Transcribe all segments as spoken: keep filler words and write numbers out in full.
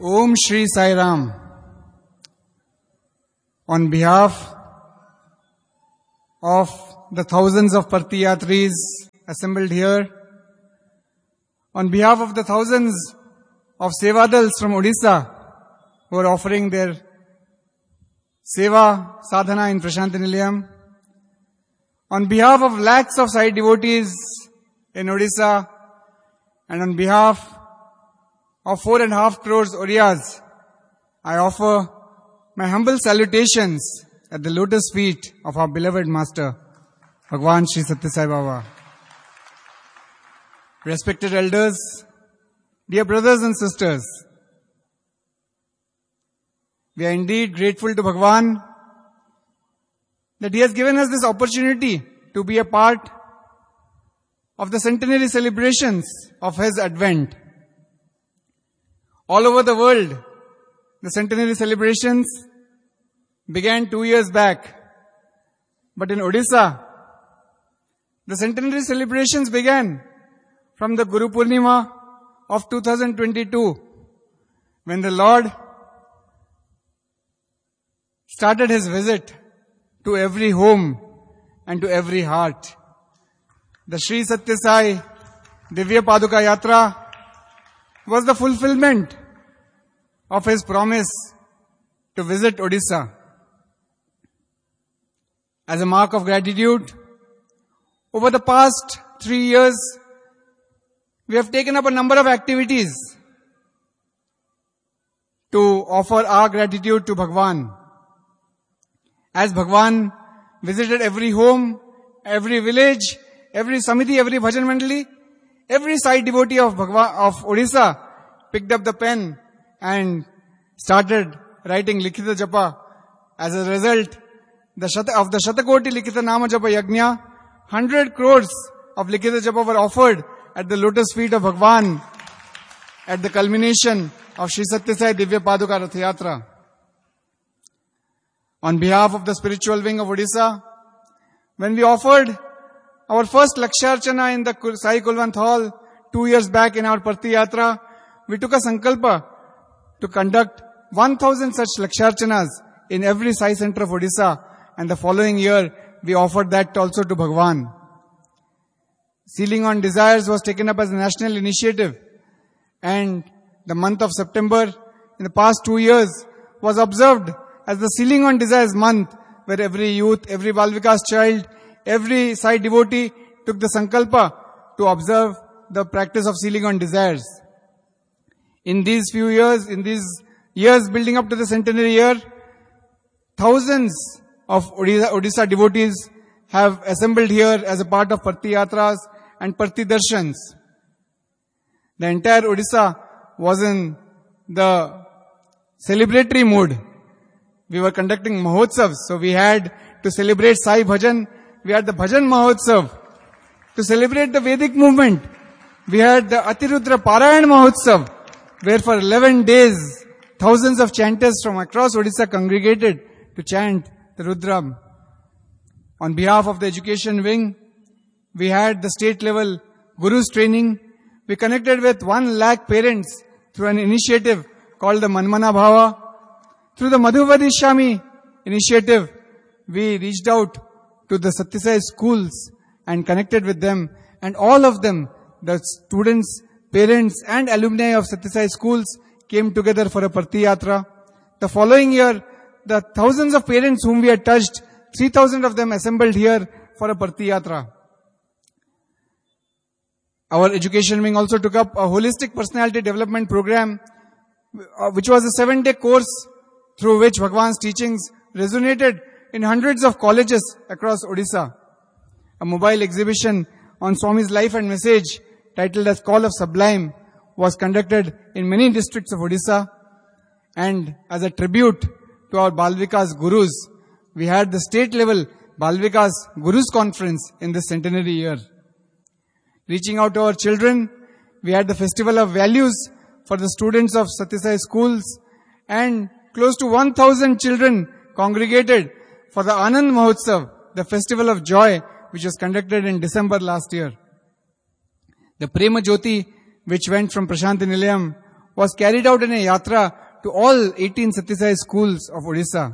Om Shri Sai Ram. On behalf of the thousands of Partiyatris assembled here, on behalf of the thousands of Sevadals from Odisha who are offering their Seva Sadhana in Prasanthi Nilayam, on behalf of lakhs of Sai devotees in Odisha, and on behalf of four and a half crores Oriyas, I offer my humble salutations at the lotus feet of our beloved Master, Bhagwan Shri Sathya Sai Baba. Respected elders, dear brothers and sisters, we are indeed grateful to Bhagwan that He has given us this opportunity to be a part of the centenary celebrations of His advent. All over the world, the centenary celebrations began two years back. But in Odisha, the centenary celebrations began from the Guru Purnima of two thousand twenty-two, when the Lord started His visit to every home and to every heart. The Shri Sathya Sai Divya Paduka Yatra was the fulfillment of His promise to visit Odisha. As a mark of gratitude, over the past three years, we have taken up a number of activities to offer our gratitude to Bhagwan. As Bhagwan visited every home, every village, every samiti, every bhajan mandali, every Sai devotee of Bhagwan, of Odisha picked up the pen and started writing Likhita Japa. As a result, the Shata, of the Shatakoti Likhita Nama Japa Yajna, one hundred crores of Likhita Japa were offered at the lotus feet of Bhagwan at the culmination of Shri Sathya Sai Divya Paduka Rath Yatra. On behalf of the spiritual wing of Odisha, when we offered our first Laksharchana in the Sai Kulwant Hall two years back in our Parti Yatra, we took a sankalpa to conduct one thousand such Laksharchanas in every Sai center of Odisha, and the following year we offered that also to Bhagwan. Sealing on Desires was taken up as a national initiative, and the month of September in the past two years was observed as the Sealing on Desires month, where every youth, every Bal Vikas child, every Sai devotee took the sankalpa to observe the practice of Sealing on Desires. In these few years, in these years building up to the centenary year, thousands of Odisha, Odisha devotees have assembled here as a part of Parti Yatras and Parti Darshans. The entire Odisha was in the celebratory mood. We were conducting Mahotsavs, so we had to celebrate Sai Bhajan. We had the Bhajan Mahotsav. To celebrate the Vedic movement, we had the Atirudra Parayan Mahotsav, where for eleven days, thousands of chanters from across Odisha congregated to chant the Rudram. On behalf of the education wing, we had the state level Gurus training. We connected with one lakh parents through an initiative called the Manmana Bhava. Through the Madhuvadishami initiative, we reached out to the Sathya Sai schools and connected with them, and all of them, the students, parents and alumni of Sathya Sai schools, came together for a Parti Yatra. The following year, the thousands of parents whom we had touched, three thousand of them assembled here for a Parti Yatra. Our education wing also took up a holistic personality development program, which was a seven-day course through which Bhagwan's teachings resonated in hundreds of colleges across Odisha. A mobile exhibition on Swami's life and message, titled as Call of Sublime, was conducted in many districts of Odisha. And as a tribute to our Bal Vikas Gurus, we had the state level Bal Vikas Gurus Conference in this centenary year. Reaching out to our children, we had the Festival of Values for the students of Sathya Sai schools, and close to one thousand children congregated for the Anand Mahotsav, the Festival of Joy, which was conducted in December last year. The Prema Jyoti, which went from Prasanthi Nilayam, was carried out in a yatra to all eighteen Sathya Sai schools of Odisha.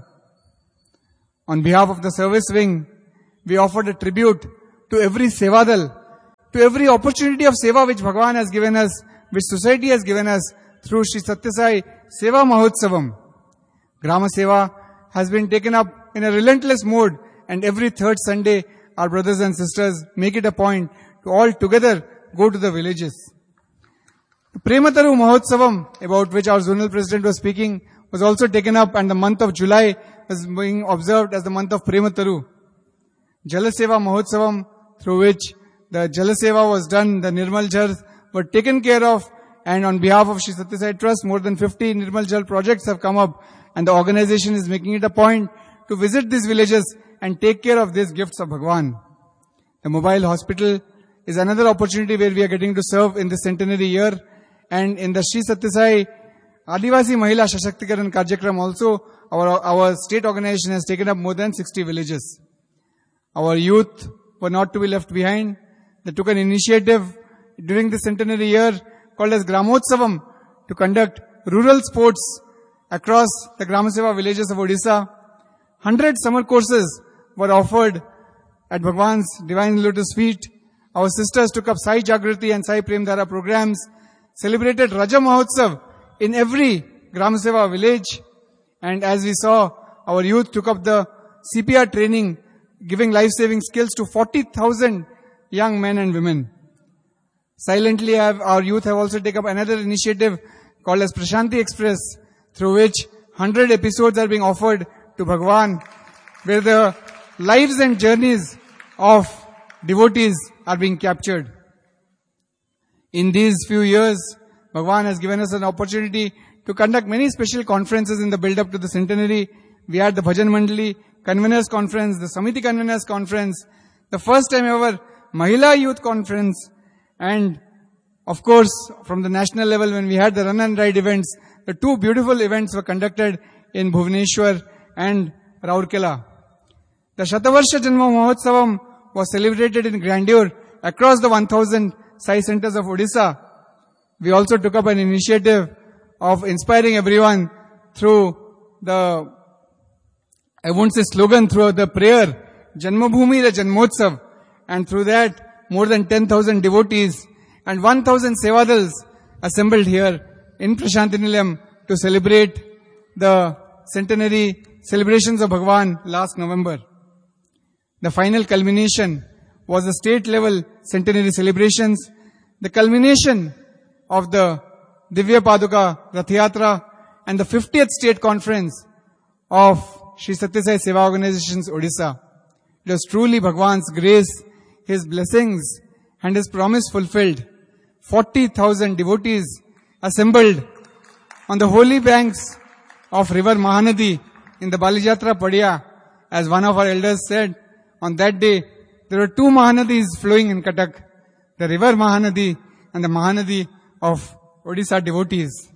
On behalf of the service wing, we offered a tribute to every Sevadal, to every opportunity of Seva which Bhagavan has given us, which society has given us through Sri Sathya Sai Seva Mahotsavam. Grama Seva has been taken up in a relentless mode, and every third Sunday, our brothers and sisters make it a point to all together go to the villages. The Premataru Mahotsavam, about which our zonal president was speaking, was also taken up, and the month of July was being observed as the month of Premataru. Jalaseva Mahotsavam, through which the Jalaseva was done, the Nirmal Jal were taken care of, and on behalf of Sri Sathya Sai Trust, more than fifty Nirmal Jal projects have come up, and the organization is making it a point to visit these villages and take care of these gifts of Bhagavan. The mobile hospital is another opportunity where we are getting to serve in this centenary year, and in the Sri Sathya Sai Adivasi Mahila Shashaktikaran Karjakram also, our, our state organization has taken up more than sixty villages. Our youth were not to be left behind. They took an initiative during the centenary year called as Gramotsavam to conduct rural sports across the Gramaseva villages of Odisha. one hundred summer courses were offered at Bhagwan's Divine Lotus Feet. Our sisters took up Sai Jagrati and Sai Premdhara programs, celebrated Raja Mahotsav in every Gramaseva village, and as we saw, our youth took up the C P R training, giving life-saving skills to forty thousand young men and women. Silently, have, our youth have also taken up another initiative called as Prashanti Express, through which one hundred episodes are being offered to Bhagavan, where the lives and journeys of devotees are being captured. In these few years, Bhagavan has given us an opportunity to conduct many special conferences in the build-up to the centenary. We had the Bhajan Mandali Conveners Conference, the Samiti Conveners Conference, the first time ever Mahila Youth Conference, and of course, from the national level, when we had the run and ride events, the two beautiful events were conducted in Bhubaneswar and Rourkela. The Shatavarsha Janma Mahotsavam was celebrated in grandeur across the one thousand Sai centers of Odisha. We also took up an initiative of inspiring everyone through the, I won't say slogan, through the prayer, Janmabhoomi the Janmotsav, and through that, more than ten thousand devotees and one thousand Sevadals assembled here in Prashanti Nilayam to celebrate the centenary celebrations of Bhagavan last November. The final culmination was the state level centenary celebrations, the culmination of the Divya Paduka Rath Yatra, and the fiftieth state conference of Sri Sathya Sai Seva Organizations Odisha. It was truly Bhagavan's grace, His blessings, and His promise fulfilled. forty thousand devotees assembled on the holy banks of river Mahanadi in the Balijatra Padya. As one of our elders said, on that day, there were two Mahanadis flowing in Cuttack, the river Mahanadi and the Mahanadi of Odisha devotees.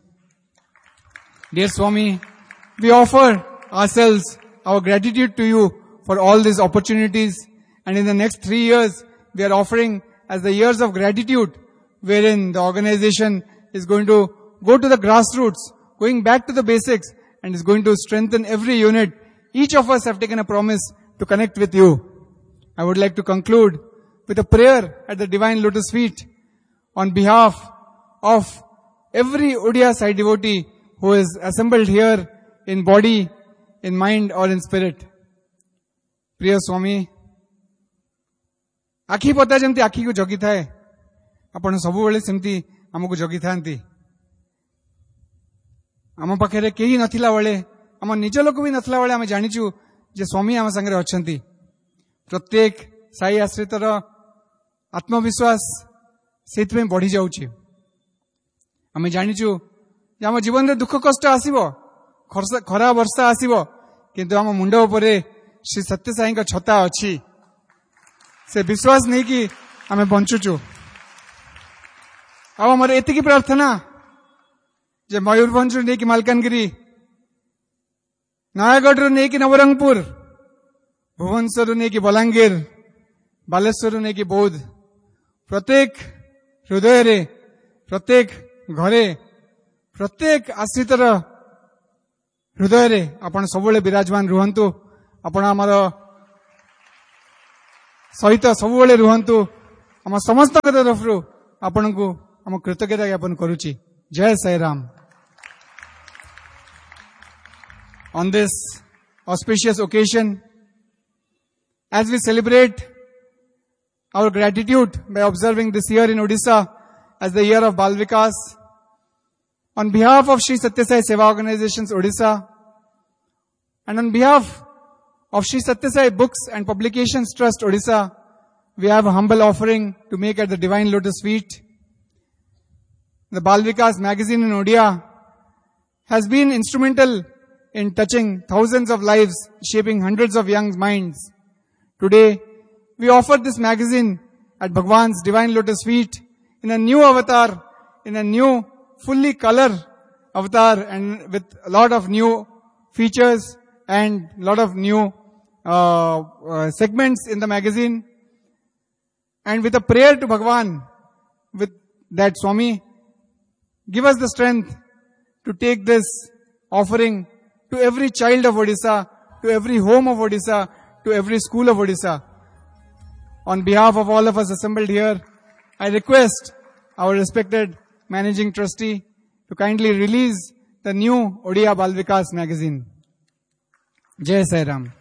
Dear Swami, we offer ourselves our gratitude to you for all these opportunities, and in the next three years, we are offering as the years of gratitude, wherein the organization is going to go to the grassroots, going back to the basics, and is going to strengthen every unit. Each of us have taken a promise to connect with you. I would like to conclude with a prayer at the Divine Lotus Feet on behalf of every Odia Sai devotee who is assembled here in body, in mind or in spirit. Priya Swami, आखि पता जमती आखि को जगी थाए आपण सबु बेले सेमती हमको जगी थांती आम पाखे केही नथिला बेले आम निज लोक भी नथिला बेले आम जानिचु जे स्वामी आम संगे अछंती प्रत्येक साई आश्रितर आत्मविश्वास सेतमे बढ़ी जाउची आम जानिचु जे आम जीवन रे दुख कष्ट आसीबो खरा वर्षा आसीबो किंतु आम मुंड उपरे श्री सत्य साई का छता अछि से विश्वास नहीं कि आम बंचुचु अब हमारे एतिकी प्रार्थना जे मयूरभंज नहीं कि मालकानगिरी नयागढ़ नहीं कि नवरंगपुर भुवनेश्वर नहीं कि बलांगीर बालेश्वर नहीं कि बौद्ध प्रत्येक हृदय रे प्रत्येक घरे प्रत्येक आश्रितर हृदय रे आपण सबुले विराजमान रुहंतु आपण हमर सहित सबुले रुहंतु हम समस्त तरफरु आपण को हम कृतज्ञता ज्ञापन करूची जय Sai Ram On this auspicious occasion, as we celebrate our gratitude by observing this year in Odisha as the year of Bal Vikas, on behalf of Shri Satya Sai Seva Organizations Odisha and on behalf of Shri Satya Sai Books and Publications Trust Odisha, we have a humble offering to make at the Divine Lotus Feet. The Bal Vikas magazine in Odia has been instrumental in touching thousands of lives, shaping hundreds of young minds. Today, we offer this magazine at Bhagwan's Divine Lotus Feet in a new avatar, in a new fully color avatar and with a lot of new features and a lot of new uh, uh, segments in the magazine. And with a prayer to Bhagwan, with that Swami, give us the strength to take this offering to every child of Odisha, to every home of Odisha, to every school of Odisha. On behalf of all of us assembled here, I request our respected managing trustee to kindly release the new Odia Bal Vikas magazine. Jai Sai Ram.